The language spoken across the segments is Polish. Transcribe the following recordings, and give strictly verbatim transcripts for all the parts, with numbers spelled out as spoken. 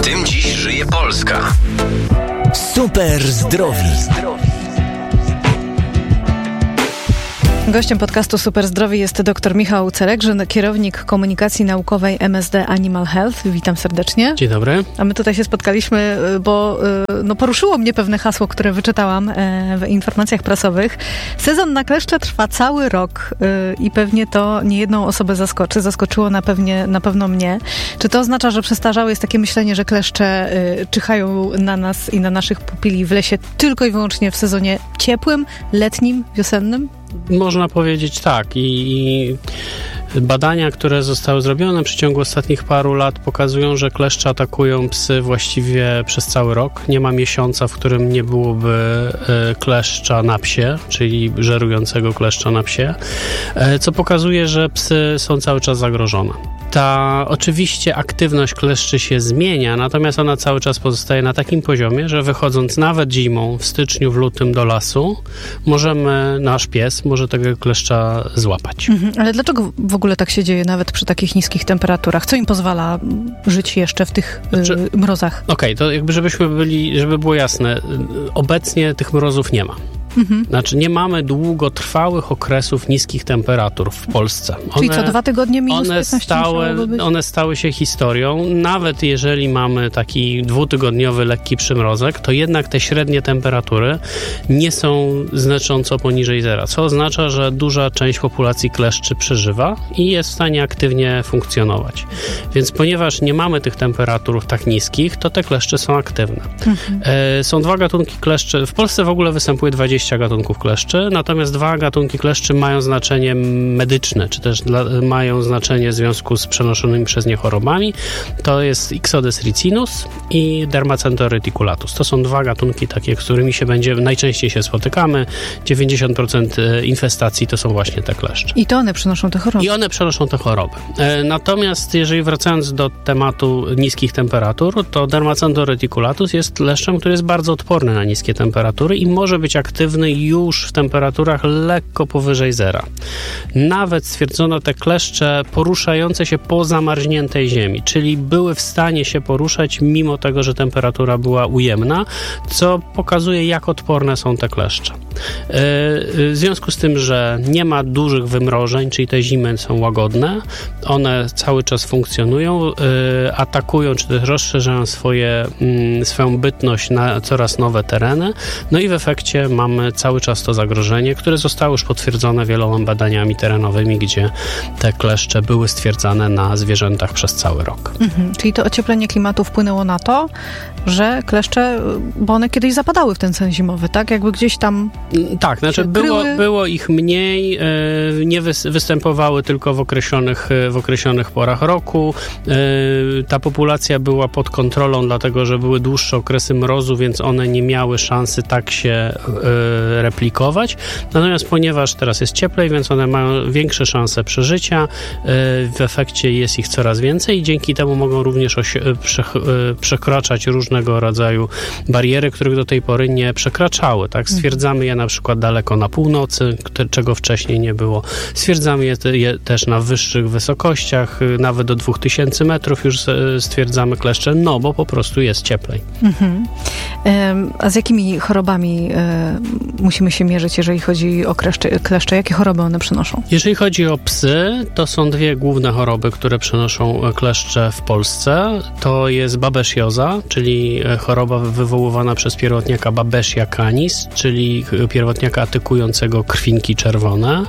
Tym dziś żyje Polska. Super zdrowi. Gościem podcastu Super Zdrowi jest dr Michał Cerekrzyn, kierownik komunikacji naukowej M S D Animal Health. Witam serdecznie. Dzień dobry. A my tutaj się spotkaliśmy, bo no, poruszyło mnie pewne hasło, które wyczytałam w informacjach prasowych. Sezon na kleszcze trwa cały rok i pewnie to niejedną osobę zaskoczy. Zaskoczyło na, pewnie, na pewno mnie. Czy to oznacza, że przestarzałe jest takie myślenie, że kleszcze czyhają na nas i na naszych pupili w lesie tylko i wyłącznie w sezonie ciepłym, letnim, wiosennym? Można powiedzieć tak. I badania, które zostały zrobione w przeciągu ostatnich paru lat, pokazują, że kleszcze atakują psy właściwie przez cały rok. Nie ma miesiąca, w którym nie byłoby kleszcza na psie, czyli żerującego kleszcza na psie, co pokazuje, że psy są cały czas zagrożone. Ta oczywiście aktywność kleszczy się zmienia, natomiast ona cały czas pozostaje na takim poziomie, że wychodząc nawet zimą, w styczniu, w lutym do lasu, możemy, nasz pies może tego kleszcza złapać. Mhm, ale dlaczego w ogóle tak się dzieje nawet przy takich niskich temperaturach? Co im pozwala żyć jeszcze w tych znaczy, y, mrozach? Okej, okay, to jakby żebyśmy byli, żeby było jasne, obecnie tych mrozów nie ma. Mhm. Znaczy nie mamy długotrwałych okresów niskich temperatur w Polsce. One, Czyli co, dwa tygodnie minus one piętnaście stałe, one stały się historią. Nawet jeżeli mamy taki dwutygodniowy lekki przymrozek, to jednak te średnie temperatury nie są znacząco poniżej zera, co oznacza, że duża część populacji kleszczy przeżywa i jest w stanie aktywnie funkcjonować. Więc ponieważ nie mamy tych temperatur tak niskich, to te kleszcze są aktywne. Mhm. E, są dwa gatunki kleszczy. W Polsce w ogóle występuje dwadzieścia gatunków kleszczy, natomiast dwa gatunki kleszczy mają znaczenie medyczne, czy też dla, mają znaczenie w związku z przenoszonymi przez nie chorobami. To jest Ixodes ricinus i Dermacentor reticulatus. To są dwa gatunki takie, z którymi się będzie, najczęściej się spotykamy. dziewięćdziesiąt procent infestacji to są właśnie te kleszcze. I to one przenoszą te choroby. I one przenoszą te choroby. E, natomiast jeżeli wracając do tematu niskich temperatur, to Dermacentor reticulatus jest leszczem, który jest bardzo odporny na niskie temperatury i może być aktywny już w temperaturach lekko powyżej zera. Nawet stwierdzono te kleszcze poruszające się po zamarzniętej ziemi, czyli były w stanie się poruszać mimo tego, że temperatura była ujemna, co pokazuje, jak odporne są te kleszcze. W związku z tym, że nie ma dużych wymrożeń, czyli te zimy są łagodne, one cały czas funkcjonują, atakują, czy też rozszerzają swoje, swoją bytność na coraz nowe tereny, no i w efekcie mamy cały czas to zagrożenie, które zostało już potwierdzone wieloma badaniami terenowymi, gdzie te kleszcze były stwierdzane na zwierzętach przez cały rok. Mhm, czyli to ocieplenie klimatu wpłynęło na to, że kleszcze, bo one kiedyś zapadały w ten sen zimowy, tak? Jakby gdzieś tam Tak, znaczy było, było ich mniej, nie występowały tylko w określonych, w określonych porach roku. Ta populacja była pod kontrolą, dlatego że były dłuższe okresy mrozu, więc one nie miały szansy tak się replikować. Natomiast ponieważ teraz jest cieplej, więc one mają większe szanse przeżycia, w efekcie jest ich coraz więcej i dzięki temu mogą również osi- prze- przekraczać różnego rodzaju bariery, których do tej pory nie przekraczały. Tak? Stwierdzamy je na przykład daleko na północy, czego wcześniej nie było. Stwierdzamy je, te, je też na wyższych wysokościach, nawet do dwóch tysięcy metrów już stwierdzamy kleszcze, no bo po prostu jest cieplej. Mhm. A z jakimi chorobami musimy się mierzyć, jeżeli chodzi o kleszcze, kleszcze? Jakie choroby one przenoszą? Jeżeli chodzi o psy, to są dwie główne choroby, które przenoszą kleszcze w Polsce. To jest babezioza, czyli choroba wywoływana przez pierwotniaka Babesia canis, czyli pierwotniaka atakującego krwinki czerwone.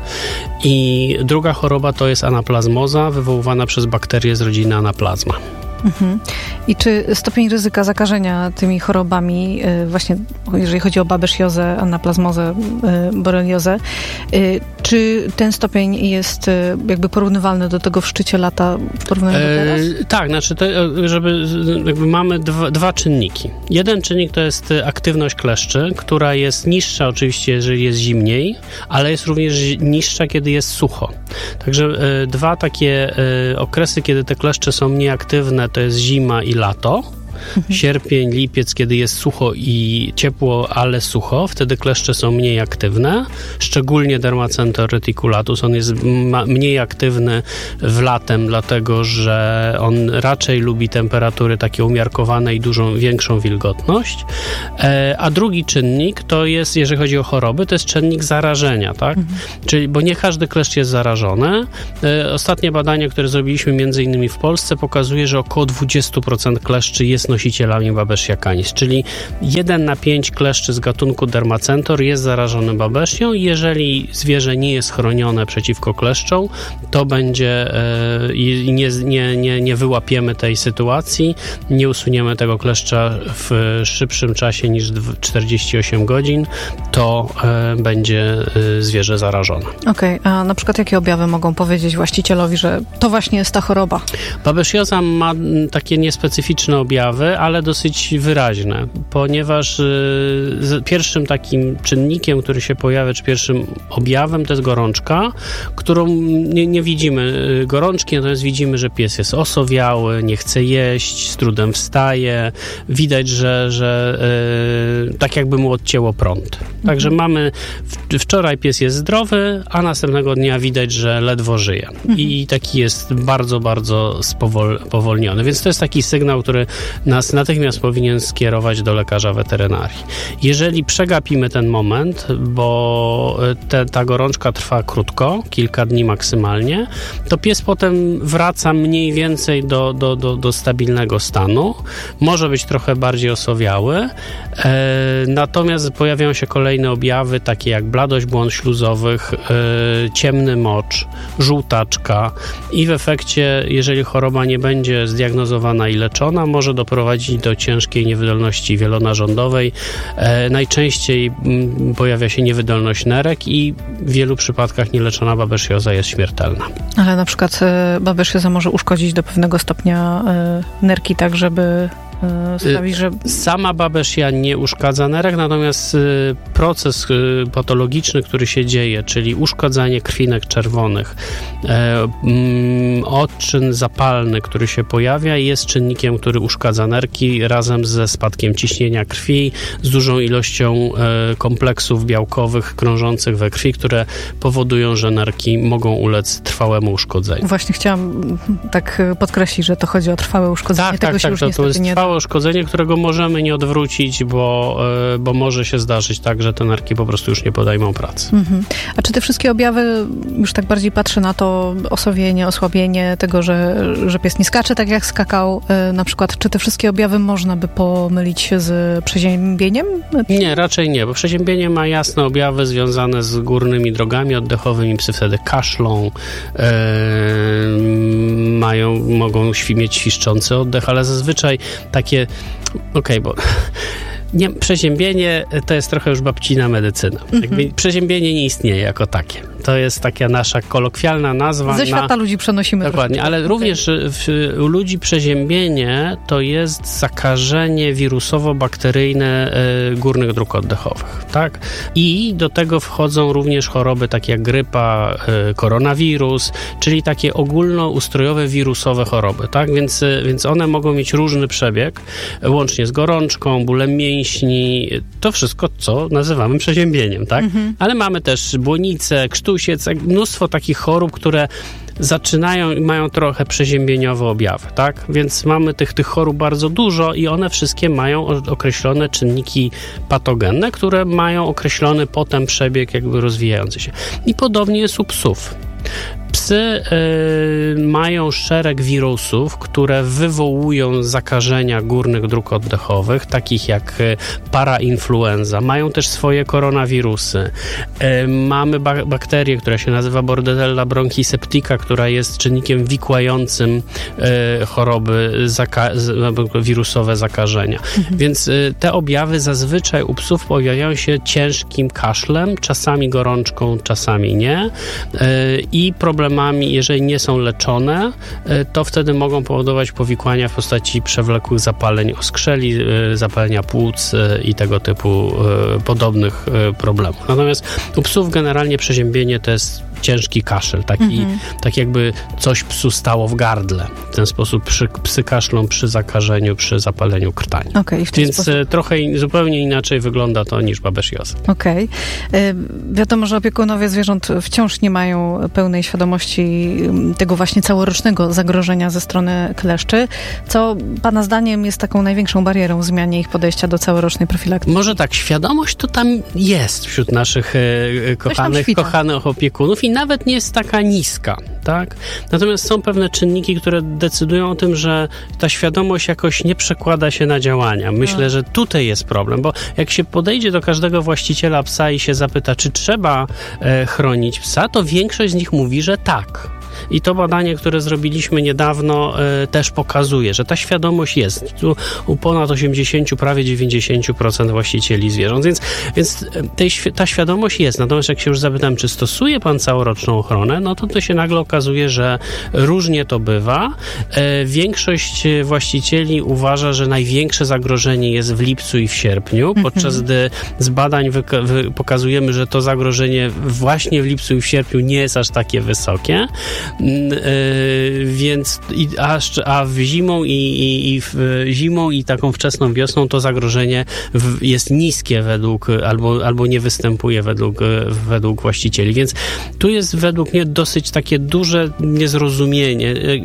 I druga choroba to jest anaplazmoza, wywoływana przez bakterie z rodziny Anaplasma. Mhm. I czy stopień ryzyka zakażenia tymi chorobami, właśnie jeżeli chodzi o babesiozę, anaplazmozę, boreliozę, czy ten stopień jest jakby porównywalny do tego w szczycie lata w porównaniu do teraz? E, tak, znaczy to, żeby jakby mamy dwa, dwa czynniki. Jeden czynnik to jest aktywność kleszczy, która jest niższa oczywiście, jeżeli jest zimniej, ale jest również niższa, kiedy jest sucho. Także e, dwa takie e, okresy, kiedy te kleszcze są mniej aktywne, to jest zima i lato. Mhm. Sierpień, lipiec, kiedy jest sucho i ciepło, ale sucho, wtedy kleszcze są mniej aktywne, szczególnie Dermacentor reticulatus. On jest ma- mniej aktywny w latem, dlatego że on raczej lubi temperatury takie umiarkowane i dużą, większą wilgotność. E, a drugi czynnik to jest, jeżeli chodzi o choroby, to jest czynnik zarażenia, tak? Mhm. Czyli, bo nie każdy kleszcz jest zarażony. E, ostatnie badanie, które zrobiliśmy między innymi w Polsce, pokazuje, że około dwadzieścia procent kleszczy jest nosicielami Babesia canis, czyli jeden na pięć kleszczy z gatunku Dermacentor jest zarażony babesią i jeżeli zwierzę nie jest chronione przeciwko kleszczom, to będzie e, i nie, nie, nie, nie wyłapiemy tej sytuacji, nie usuniemy tego kleszcza w szybszym czasie niż czterdzieści osiem godzin, to e, będzie e, zwierzę zarażone. Okej, okay, a na przykład jakie objawy mogą powiedzieć właścicielowi, że to właśnie jest ta choroba? Babesioza ma takie niespecyficzne objawy, ale dosyć wyraźne, ponieważ y, pierwszym takim czynnikiem, który się pojawia, czy pierwszym objawem, to jest gorączka, którą nie, nie widzimy gorączki, natomiast widzimy, że pies jest osowiały, nie chce jeść, z trudem wstaje, widać, że, że y, tak jakby mu odcięło prąd. Także mhm. mamy, w, wczoraj pies jest zdrowy, a następnego dnia widać, że ledwo żyje. Mhm. I taki jest bardzo, bardzo spowol, powolniony. Więc to jest taki sygnał, który nas natychmiast powinien skierować do lekarza weterynarii. Jeżeli przegapimy ten moment, bo te, ta gorączka trwa krótko, kilka dni maksymalnie, to pies potem wraca mniej więcej do, do, do, do stabilnego stanu. Może być trochę bardziej osowiały. E, natomiast pojawiają się kolejne objawy, takie jak bladość błon śluzowych, e, ciemny mocz, żółtaczka i w efekcie, jeżeli choroba nie będzie zdiagnozowana i leczona, może doprowadzić do ciężkiej niewydolności wielonarządowej. E, najczęściej m, pojawia się niewydolność nerek i w wielu przypadkach nieleczona babesioza jest śmiertelna. Ale na przykład e, babesioza może uszkodzić do pewnego stopnia e, nerki, tak żeby sprawi, że... Sama babesia nie uszkadza nerek, natomiast proces patologiczny, który się dzieje, czyli uszkadzanie krwinek czerwonych, odczyn zapalny, który się pojawia, jest czynnikiem, który uszkadza nerki razem ze spadkiem ciśnienia krwi, z dużą ilością kompleksów białkowych krążących we krwi, które powodują, że nerki mogą ulec trwałemu uszkodzeniu. Właśnie chciałam tak podkreślić, że to chodzi o trwałe uszkodzenie. Tak, Tego tak, się tak, już to, to jest nie trwałe uszkodzenie, którego możemy nie odwrócić, bo, bo może się zdarzyć tak, że te nerki po prostu już nie podejmą pracy. Mhm. A czy te wszystkie objawy, już tak bardziej patrzę na to osowienie, osłabienie tego, że, że pies nie skacze tak jak skakał, na przykład, czy te wszystkie objawy można by pomylić z przeziębieniem? Nie, raczej nie, bo przeziębienie ma jasne objawy związane z górnymi drogami oddechowymi, psy wtedy kaszlą, yy, mają, mogą mieć świszczący oddech, ale zazwyczaj takie, okej, okay, bo nie, przeziębienie to jest trochę już babcina medycyna. Mm-hmm. Jakby przeziębienie nie istnieje jako takie. To jest taka nasza kolokwialna nazwa. Ze świata na... ludzi przenosimy. Dokładnie, ale okay. również w, u ludzi przeziębienie to jest zakażenie wirusowo-bakteryjne y, górnych dróg oddechowych. Tak? I do tego wchodzą również choroby takie jak grypa, y, koronawirus, czyli takie ogólnoustrojowe wirusowe choroby. Tak? Więc, y, więc one mogą mieć różny przebieg, łącznie z gorączką, bólem mięśni, to wszystko, co nazywamy przeziębieniem. Tak? Mm-hmm. Ale mamy też błonicę, krztusiec, mnóstwo takich chorób, które zaczynają i mają trochę przeziębieniowe objawy, tak? Więc mamy tych, tych chorób bardzo dużo i one wszystkie mają określone czynniki patogenne, które mają określony potem przebieg jakby rozwijający się. I podobnie jest u psów. Psy y, mają szereg wirusów, które wywołują zakażenia górnych dróg oddechowych, takich jak parainfluenza. Mają też swoje koronawirusy. Y, mamy ba- bakterię, która się nazywa Bordetella bronchiseptica, która jest czynnikiem wikłającym y, choroby, zaka- z, wirusowe zakażenia. Mhm. Więc y, te objawy zazwyczaj u psów pojawiają się ciężkim kaszlem, czasami gorączką, czasami nie. Y, I problem problemami, jeżeli nie są leczone, to wtedy mogą powodować powikłania w postaci przewlekłych zapaleń oskrzeli, zapalenia płuc i tego typu podobnych problemów. Natomiast u psów generalnie przeziębienie to jest ciężki kaszel, taki, mhm. tak jakby coś psu stało w gardle. W ten sposób przy, psy kaszlą przy zakażeniu, przy zapaleniu krtani. Okay, Więc sposób... trochę zupełnie inaczej wygląda to niż babezioza. Okej. Okay. Wiadomo, że opiekunowie zwierząt wciąż nie mają pełnej świadomości tego właśnie całorocznego zagrożenia ze strony kleszczy. Co Pana zdaniem jest taką największą barierą w zmianie ich podejścia do całorocznej profilaktyki? Może tak, świadomość to tam jest wśród naszych e, kochanych, kochanych opiekunów i nawet nie jest taka niska, tak? Natomiast są pewne czynniki, które decydują o tym, że ta świadomość jakoś nie przekłada się na działania. Myślę, no. że tutaj jest problem, bo jak się podejdzie do każdego właściciela psa i się zapyta, czy trzeba e, chronić psa, to większość z nich mówi, że tak. I to badanie, które zrobiliśmy niedawno, y, też pokazuje, że ta świadomość jest. Tu u ponad osiemdziesiąt, prawie dziewięćdziesiąt procent właścicieli zwierząt. Więc, więc tej, ta świadomość jest. Natomiast jak się już zapytam, czy stosuje pan całoroczną ochronę, no to to się nagle okazuje, że różnie to bywa. Y, większość właścicieli uważa, że największe zagrożenie jest w lipcu i w sierpniu, podczas gdy z badań wy, wy, pokazujemy, że to zagrożenie właśnie w lipcu i w sierpniu nie jest aż takie wysokie. Yy, więc i, a, a w zimą i, i, i w zimą i taką wczesną wiosną to zagrożenie w, jest niskie według, albo, albo nie występuje według, według właścicieli. Więc tu jest według mnie dosyć takie duże niezrozumienie yy,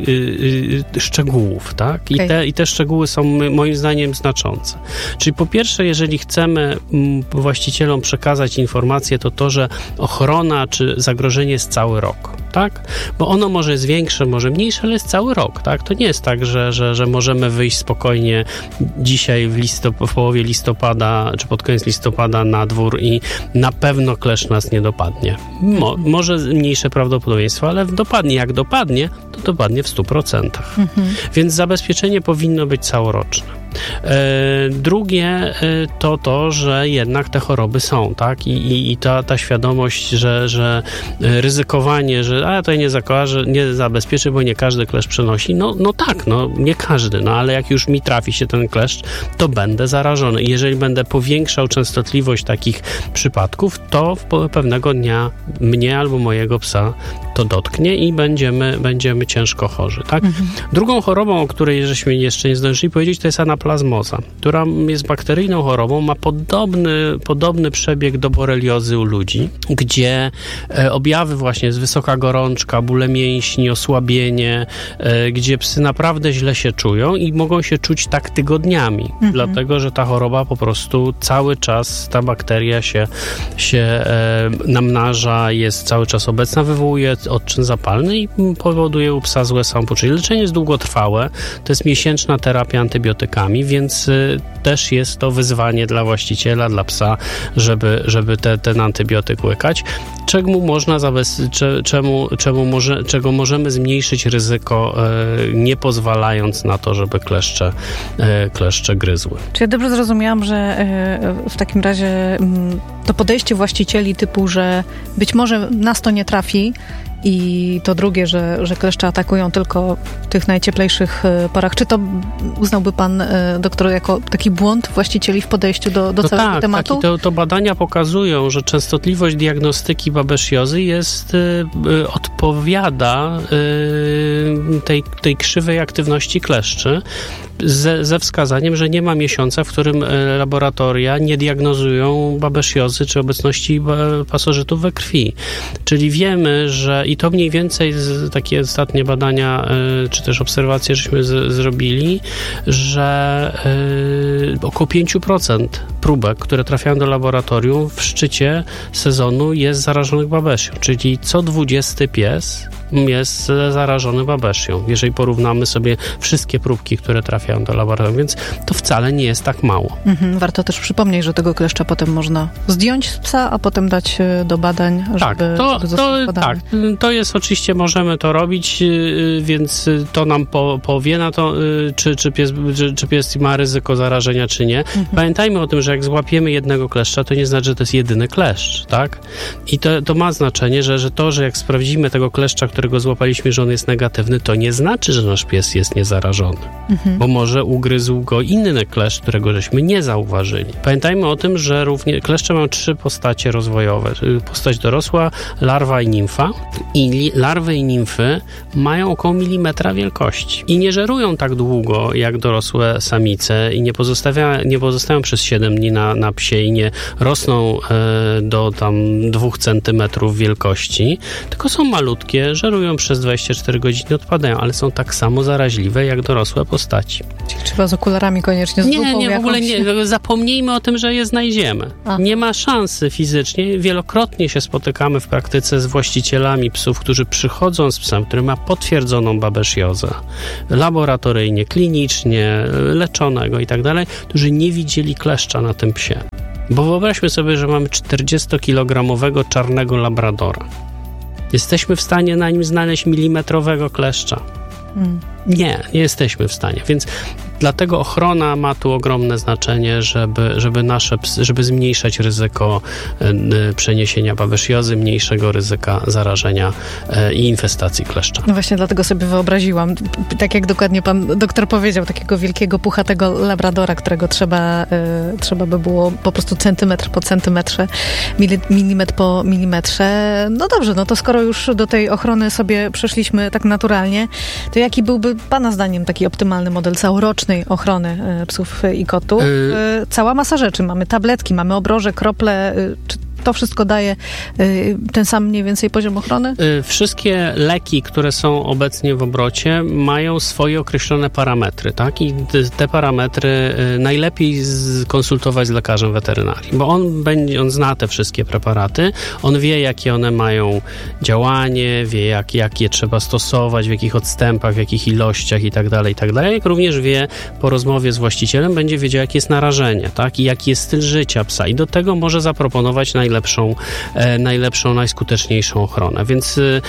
yy, szczegółów, tak? I, okay. te, I te szczegóły są moim zdaniem znaczące. Czyli po pierwsze, jeżeli chcemy właścicielom przekazać informację, to to, że ochrona czy zagrożenie jest cały rok, tak? Bo ono może jest większe, może mniejsze, ale jest cały rok, tak? To nie jest tak, że, że, że możemy wyjść spokojnie dzisiaj w, listop- w połowie listopada, czy pod koniec listopada na dwór i na pewno kleszcz nas nie dopadnie. Mo- może mniejsze prawdopodobieństwo, ale dopadnie. Jak dopadnie, to dopadnie w stu procentach. Mhm. Więc zabezpieczenie powinno być całoroczne. E, drugie e, to to, że jednak te choroby są, tak? I, i, i ta, ta świadomość, że, że ryzykowanie, że a to ja nie zakażę, nie zabezpieczę, bo nie każdy kleszcz przenosi. No, no tak, no nie każdy, no ale jak już mi trafi się ten kleszcz, to będę zarażony. I jeżeli będę powiększał częstotliwość takich przypadków, to pewnego dnia mnie albo mojego psa to dotknie i będziemy, będziemy ciężko chorzy, tak? Mhm. Drugą chorobą, o której żeśmy jeszcze nie zdążyli powiedzieć, to jest anaplazmoza, która jest bakteryjną chorobą, ma podobny, podobny przebieg do boreliozy u ludzi, gdzie e, objawy właśnie jest wysoka gorączka, bóle mięśni, osłabienie, e, gdzie psy naprawdę źle się czują i mogą się czuć tak tygodniami, mhm. dlatego, że ta choroba po prostu cały czas, ta bakteria się, się e, namnaża, jest cały czas obecna, wywołuje odczyn zapalny i powoduje u psa złe samopoczucie. Leczenie jest długotrwałe, to jest miesięczna terapia antybiotykami, więc y, też jest to wyzwanie dla właściciela, dla psa, żeby, żeby te, ten antybiotyk łykać. Czemu można zabez- czemu, czemu może, czego możemy zmniejszyć ryzyko, y, nie pozwalając na to, żeby kleszcze, y, kleszcze gryzły. Czy ja dobrze zrozumiałam, że y, w takim razie y, to podejście właścicieli typu, że być może nas to nie trafi, i to drugie, że, że kleszcze atakują tylko w tych najcieplejszych porach. Czy to uznałby pan doktor jako taki błąd właścicieli w podejściu do, do no całego tak, tematu? Tak, to, to badania pokazują, że częstotliwość diagnostyki babeziozy jest, y, y, odpowiada y, tej, tej krzywej aktywności kleszczy ze, ze wskazaniem, że nie ma miesiąca, w którym laboratoria nie diagnozują babeziozy czy obecności pasożytów we krwi. Czyli wiemy, że i to mniej więcej z, takie ostatnie badania, y, czy też obserwacje, żeśmy z, zrobili, że y, około pięć procent próbek, które trafiają do laboratorium w szczycie sezonu jest zarażonych babesią, czyli co dwudziesty pies jest zarażony babesią, jeżeli porównamy sobie wszystkie próbki, które trafiają do laboratorium, więc to wcale nie jest tak mało. Mhm, warto też przypomnieć, że tego kleszcza potem można zdjąć z psa, a potem dać do badań, żeby, tak, to, żeby to, tak, to jest oczywiście, możemy to robić, więc to nam po, powie na to, czy, czy, pies, czy, czy pies ma ryzyko zarażenia, czy nie. Mhm. Pamiętajmy o tym, że jak złapiemy jednego kleszcza, to nie znaczy, że to jest jedyny kleszcz, tak? I to, to ma znaczenie, że, że to, że jak sprawdzimy tego kleszcza, który którego złapaliśmy, że on jest negatywny, to nie znaczy, że nasz pies jest niezarażony. Mhm. Bo może ugryzł go inny kleszcz, którego żeśmy nie zauważyli. Pamiętajmy o tym, że również kleszcze mają trzy postacie rozwojowe. Postać dorosła, larwa i nimfa. I larwy i nimfy mają około milimetra wielkości. I nie żerują tak długo, jak dorosłe samice i nie, pozostawia, nie pozostają przez siedem dni na, na psie i nie rosną e, do tam dwóch centymetrów wielkości, tylko są malutkie, żerują przez dwadzieścia cztery godziny, odpadają, ale są tak samo zaraźliwe, jak dorosłe postaci. Czyli trzeba z okularami koniecznie z Nie, lupą nie, w ogóle jakąś... nie. Zapomnijmy o tym, że je znajdziemy. A. Nie ma szansy fizycznie. Wielokrotnie się spotykamy w praktyce z właścicielami psów, którzy przychodzą z psem, który ma potwierdzoną babesiozę, laboratoryjnie, klinicznie, leczonego i tak dalej, którzy nie widzieli kleszcza na tym psie. Bo wyobraźmy sobie, że mamy czterdziestokilogramowego czarnego labradora. Jesteśmy w stanie na nim znaleźć milimetrowego kleszcza. Hmm. Nie, nie jesteśmy w stanie, więc dlatego ochrona ma tu ogromne znaczenie, żeby, żeby nasze psy, żeby zmniejszać ryzyko y, przeniesienia babesjozy, mniejszego ryzyka zarażenia y, i infestacji kleszcza. No właśnie dlatego sobie wyobraziłam, tak jak dokładnie pan doktor powiedział, takiego wielkiego, puchatego labradora, którego trzeba, y, trzeba by było po prostu centymetr po centymetrze, mili, milimetr po milimetrze. No dobrze, no to skoro już do tej ochrony sobie przeszliśmy tak naturalnie, to jaki byłby pana zdaniem taki optymalny model całorocznej ochrony psów i kotów? Yy. Cała masa rzeczy. Mamy tabletki, mamy obroże, krople. Czy to wszystko daje ten sam mniej więcej poziom ochrony? Wszystkie leki, które są obecnie w obrocie, mają swoje określone parametry, tak? I te parametry najlepiej skonsultować z lekarzem weterynarii, bo on będzie, on zna te wszystkie preparaty, on wie, jakie one mają działanie, wie, jak, jak je trzeba stosować, w jakich odstępach, w jakich ilościach i tak dalej, i tak dalej. Jak również wie, po rozmowie z właścicielem, będzie wiedział, jakie jest narażenie, tak? I jaki jest styl życia psa. I do tego może zaproponować naj Najlepszą, e, najlepszą, najskuteczniejszą ochronę. Więc e,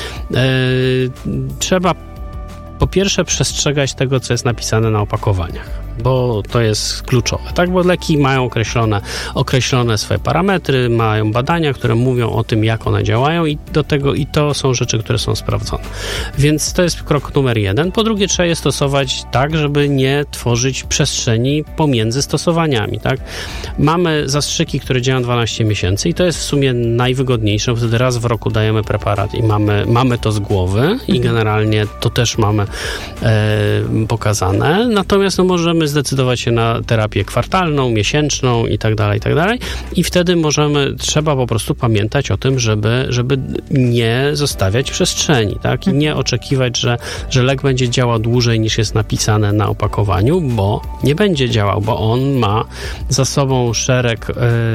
trzeba po pierwsze przestrzegać tego, co jest napisane na opakowaniach, bo to jest kluczowe, tak? Bo leki mają określone, określone swoje parametry, mają badania, które mówią o tym, jak one działają i do tego, i to są rzeczy, które są sprawdzone. Więc to jest krok numer jeden. Po drugie, trzeba je stosować tak, żeby nie tworzyć przestrzeni pomiędzy stosowaniami, tak? Mamy zastrzyki, które działają dwanaście miesięcy i to jest w sumie najwygodniejsze, bo wtedy raz w roku dajemy preparat i mamy, mamy to z głowy mhm. i generalnie to też mamy e, pokazane. Natomiast no, możemy zdecydować się na terapię kwartalną, miesięczną i tak dalej, i tak dalej. I wtedy możemy, trzeba po prostu pamiętać o tym, żeby, żeby nie zostawiać przestrzeni, tak? I nie oczekiwać, że, że lek będzie działał dłużej niż jest napisane na opakowaniu, bo nie będzie działał, bo on ma za sobą szereg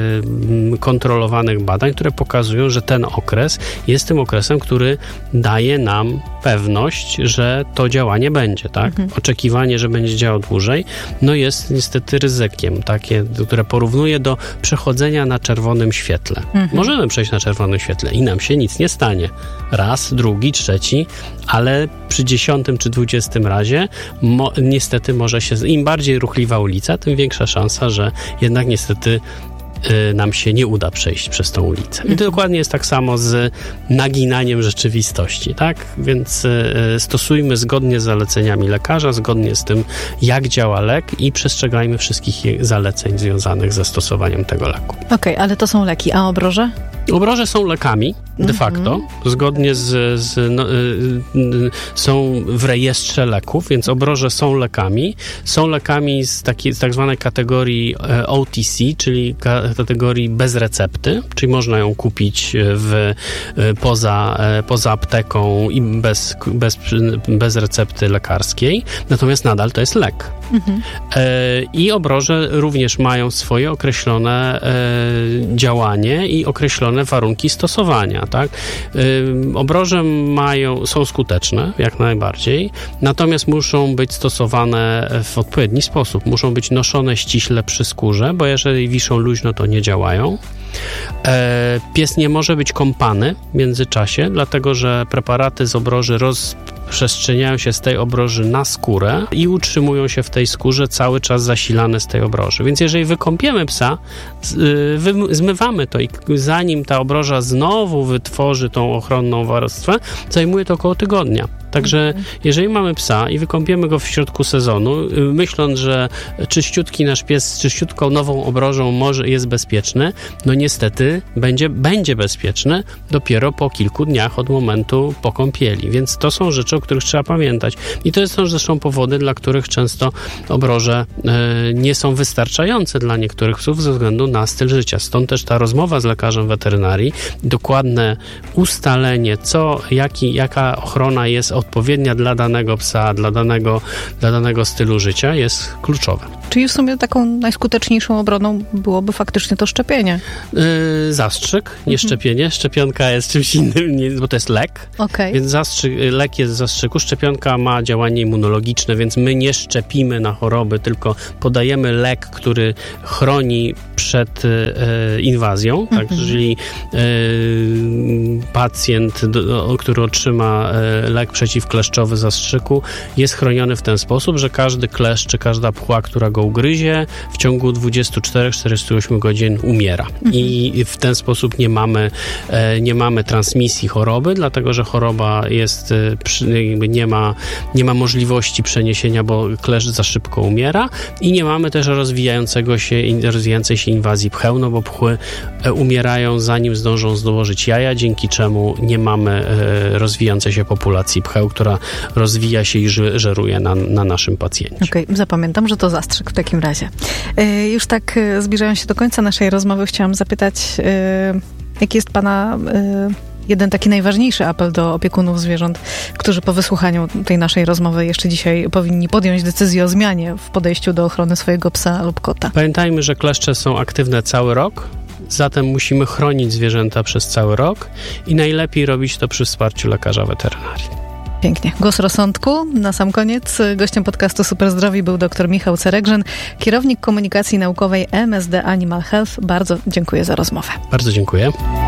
y, kontrolowanych badań, które pokazują, że ten okres jest tym okresem, który daje nam pewność, że to działanie będzie, tak? Mhm. Oczekiwanie, że będzie działał dłużej, no jest niestety ryzykiem, takie, które porównuje do przechodzenia na czerwonym świetle. Mhm. Możemy przejść na czerwonym świetle i nam się nic nie stanie. Raz, drugi, trzeci, ale przy dziesiątym czy dwudziestym razie mo, niestety może się, im bardziej ruchliwa ulica, tym większa szansa, że jednak niestety nam się nie uda przejść przez tą ulicę. I to dokładnie jest tak samo z naginaniem rzeczywistości, tak? Więc y, stosujmy zgodnie z zaleceniami lekarza, zgodnie z tym, jak działa lek i przestrzegajmy wszystkich zaleceń związanych ze stosowaniem tego leku. Okej, okay, ale to są leki, a obroże? Obroże są lekami, de facto, mm-hmm. zgodnie z, z no, y, y, są w rejestrze leków, więc obroże są lekami. Są lekami z, takiej, z tak zwanej kategorii y, O T C, czyli ka- kategorii bez recepty, czyli można ją kupić w, y, poza, y, poza apteką i bez, bez, bez recepty lekarskiej, natomiast nadal to jest lek. Mm-hmm. Y, I obroże również mają swoje określone y, działanie i określone warunki stosowania, tak? Yy, obroże mają, są skuteczne, jak najbardziej, natomiast muszą być stosowane w odpowiedni sposób. Muszą być noszone ściśle przy skórze, bo jeżeli wiszą luźno, to nie działają. E, pies nie może być kąpany w międzyczasie, dlatego że preparaty z obroży roz, rozprzestrzeniają się z tej obroży na skórę i utrzymują się w tej skórze cały czas zasilane z tej obroży. Więc jeżeli wykąpiemy psa, zmywamy to i zanim ta obroża znowu wytworzy tą ochronną warstwę, zajmuje to około tygodnia. Także jeżeli mamy psa i wykąpiemy go w środku sezonu, myśląc, że czyściutki nasz pies z czyściutką nową obrożą może jest bezpieczny, no niestety będzie, będzie bezpieczny dopiero po kilku dniach od momentu po kąpieli. Więc to są rzeczy, o których trzeba pamiętać. I to są zresztą powody, dla których często obroże e, nie są wystarczające dla niektórych psów ze względu na styl życia. Stąd też ta rozmowa z lekarzem weterynarii, dokładne ustalenie, co, jaki, jaka ochrona jest odpowiednia dla danego psa, dla danego, dla danego stylu życia jest kluczowe. Czyli w sumie taką najskuteczniejszą obroną byłoby faktycznie to szczepienie. Yy, zastrzyk, nie mhm. szczepienie. Szczepionka jest czymś innym, nie, bo to jest lek. Okay. Więc zastrzyk, lek jest z zastrzyku. Szczepionka ma działanie immunologiczne, więc my nie szczepimy na choroby, tylko podajemy lek, który chroni przed e, inwazją. Mhm. Tak, jeżeli e, pacjent, do, który otrzyma e, lek przeciwkleszczowy zastrzyku, jest chroniony w ten sposób, że każdy kleszcz czy każda pchła, która go ugryzie, w ciągu dwudziestu czterech do czterdziestu ośmiu godzin umiera. Mhm. I w ten sposób nie mamy, e, nie mamy transmisji choroby, dlatego że choroba jest, e, jakby nie ma, nie ma możliwości przeniesienia, bo kleszcz za szybko umiera i nie mamy też rozwijającego się, rozwijającej się inwazji pcheł, no bo pchły e, umierają zanim zdążą zdołożyć jaja, dzięki czemu nie mamy e, rozwijającej się populacji pcheł, która rozwija się i żeruje na, na naszym pacjencie. Okej, okay, zapamiętam, że to zastrzyk w takim razie. Yy, już tak yy, zbliżając się do końca naszej rozmowy, chciałam zapytać, yy, jaki jest Pana yy, jeden taki najważniejszy apel do opiekunów zwierząt, którzy po wysłuchaniu tej naszej rozmowy jeszcze dzisiaj powinni podjąć decyzję o zmianie w podejściu do ochrony swojego psa lub kota? Pamiętajmy, że kleszcze są aktywne cały rok, zatem musimy chronić zwierzęta przez cały rok i najlepiej robić to przy wsparciu lekarza weterynarii. Pięknie. Głos rozsądku. Na sam koniec gościem podcastu Super Zdrowi był dr Michał Ceregrzyn, kierownik komunikacji naukowej M S D Animal Health. Bardzo dziękuję za rozmowę. Bardzo dziękuję.